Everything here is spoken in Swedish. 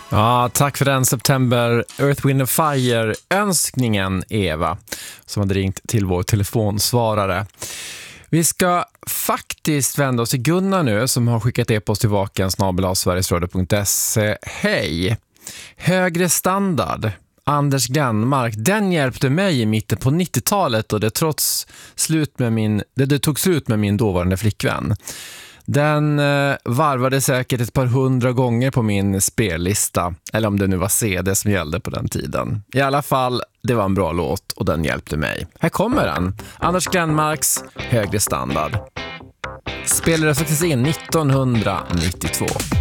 Ja, tack för den September Earth, Wind & Fire-önskningen, Eva, som hade ringt till vår telefonsvarare. Vi ska faktiskt vända oss till Gunnar nu, som har skickat e-post till vaken@sverigesradio.se. Hej! Högre standard. Anders Glenmark, den hjälpte mig i mitten på 90-talet och det tog slut med min dåvarande flickvän. Den varvade säkert ett par 100 gånger på min spellista, eller om det nu var CD som gällde på den tiden. I alla fall, det var en bra låt och den hjälpte mig. Här kommer den. Anders Glenmarks Högre standard. Spelades faktiskt in 1992.